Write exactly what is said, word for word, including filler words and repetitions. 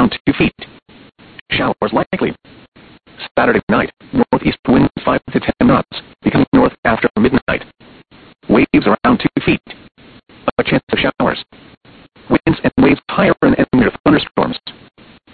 around two feet. Showers likely. Saturday night, northeast winds five to ten knots, becoming north after midnight. Waves around two feet. A chance of showers.